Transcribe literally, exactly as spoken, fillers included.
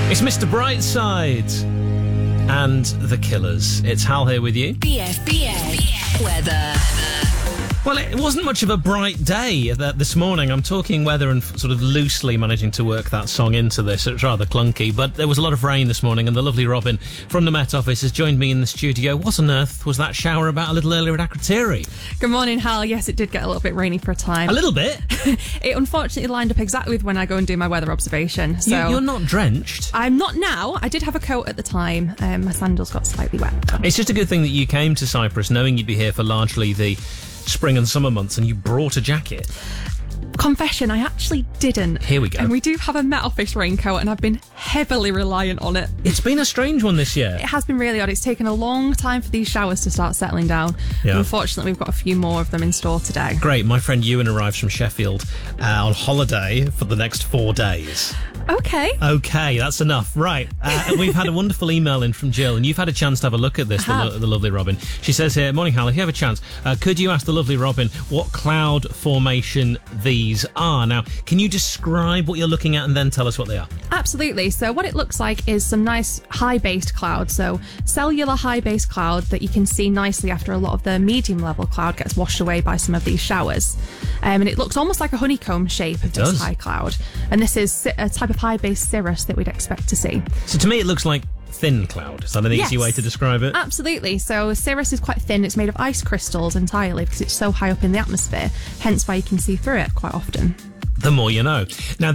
It's Mister Brightside and The Killers. It's Hal here with you. B F B A weather. Well, it wasn't much of a bright day this morning. I'm talking weather and sort of loosely managing to work that song into this. It's rather clunky, but there was a lot of rain this morning, and the lovely Robin from the Met Office has joined me in the studio. What on earth was that shower about a little earlier at Akrotiri? Good morning, Hal. Yes, it did get a little bit rainy for a time. A little bit? It unfortunately lined up exactly with when I go and do my weather observation. So you, you're not drenched? I'm not now. I did have a coat at the time. Um, my sandals got slightly wet. It's just a good thing that you came to Cyprus knowing you'd be here for largely the spring and summer months, and you brought a jacket. Confession, I actually didn't. Here we go. And we do have a Met Office raincoat, and I've been heavily reliant on it. It's been a strange one this year. It has been really odd. It's taken a long time for these showers to start settling down. Yeah. Unfortunately, we've got a few more of them in store today. Great. My friend Ewan arrives from Sheffield uh, on holiday for the next four days. Okay. Okay, that's enough. Right. Uh, we've had a wonderful email in from Jill, and you've had a chance to have a look at this, the, lo- the lovely Robin. She says here, morning, Hal, if you have a chance, uh, could you ask the lovely Robin what cloud formation these are? Now, can you describe what you're looking at and then tell us what they are? Absolutely. So what it looks like is some nice high-based cloud. So cellular high-based cloud that you can see nicely after a lot of the medium-level cloud gets washed away by some of these showers. Um, and it looks almost like a honeycomb shape of this high cloud. And this is a type of high-based cirrus that we'd expect to see. So to me, it looks like thin cloud. Is that an easy yes, way to describe it? Absolutely. So cirrus is quite thin. It's made of ice crystals entirely because it's so high up in the atmosphere, hence why you can see through it quite often. The more you know. Now,